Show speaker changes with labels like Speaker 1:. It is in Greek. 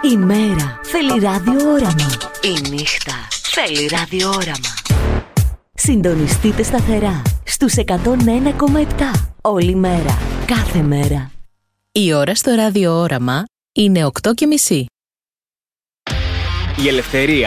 Speaker 1: Η μέρα θέλει ραδιόραμα. Η νύχτα θέλει ραδιόραμα. Συντονιστείτε σταθερά στους 101,7 όλη μέρα, κάθε μέρα.
Speaker 2: Η ώρα στο ραδιόραμα είναι 8:30.
Speaker 3: Η ελευθερία